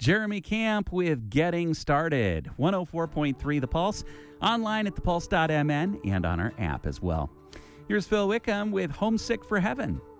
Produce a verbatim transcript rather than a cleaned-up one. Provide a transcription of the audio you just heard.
Jeremy Camp with Getting Started. one oh four point three The Pulse, online at the pulse dot m n and on our app as well. Here's Phil Wickham with Homesick for Heaven.